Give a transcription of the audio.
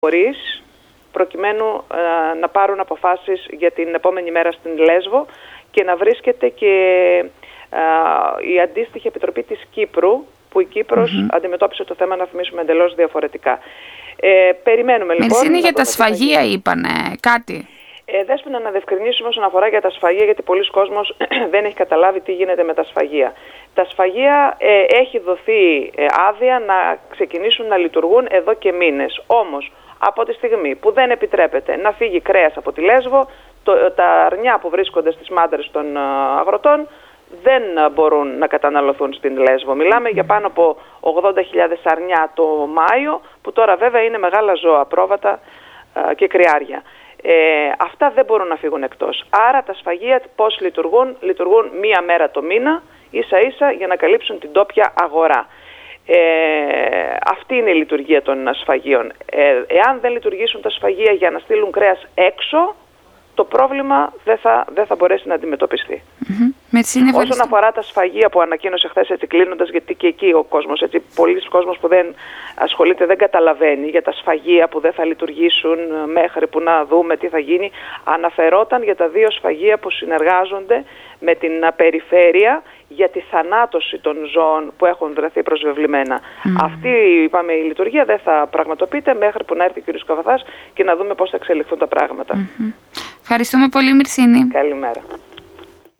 μπορείς, προκειμένου να πάρουν αποφάσεις για την επόμενη μέρα στην Λέσβο και να βρίσκεται και η αντίστοιχη επιτροπή της Κύπρου, που η Κύπρος αντιμετώπισε το θέμα, να θυμίσουμε, εντελώς διαφορετικά. Περιμένουμε λοιπόν. Μερσίνη, για τα σφαγεία είπανε κάτι. Δέσποινα, να διευκρινίσουμε όσον αφορά για τα σφαγεία, γιατί πολλοί κόσμος δεν έχει καταλάβει τι γίνεται με τα σφαγεία. Τα σφαγεία έχει δοθεί άδεια να ξεκινήσουν να λειτουργούν εδώ και μήνες. Όμως, από τη στιγμή που δεν επιτρέπεται να φύγει κρέας από τη Λέσβο, τα αρνιά που βρίσκονται στις μάντρες των αγροτών δεν μπορούν να καταναλωθούν στην Λέσβο. Μιλάμε για πάνω από 80.000 αρνιά το Μάιο, που τώρα βέβαια είναι μεγάλα ζώα, πρόβατα και κρυάρια. Αυτά δεν μπορούν να φύγουν εκτός. Άρα τα σφαγεία πώς λειτουργούν? Λειτουργούν μία μέρα το μήνα, ίσα ίσα, για να καλύψουν την τόπια αγορά. Αυτή είναι η λειτουργία των σφαγείων. Εάν δεν λειτουργήσουν τα σφαγεία για να στείλουν κρέας έξω, το πρόβλημα δεν θα μπορέσει να αντιμετωπιστεί. Όσον αφορά τα σφαγεία που ανακοίνωσε χθες, έτσι κλείνοντας, γιατί και εκεί ο κόσμος, έτσι, πολλοί κόσμος που δεν ασχολείται δεν καταλαβαίνει για τα σφαγεία που δεν θα λειτουργήσουν μέχρι που να δούμε τι θα γίνει. Αναφερόταν για τα 2 σφαγεία που συνεργάζονται με την περιφέρεια για τη θανάτωση των ζώων που έχουν βρεθεί προσβεβλημένα. Αυτή, είπαμε, η λειτουργία δεν θα πραγματοποιείται μέχρι που να έρθει ο κ. Καβαθάς και να δούμε πώς θα εξελιχθούν τα πράγματα. Ευχαριστούμε πολύ, Μυρσίνη. Καλημέρα.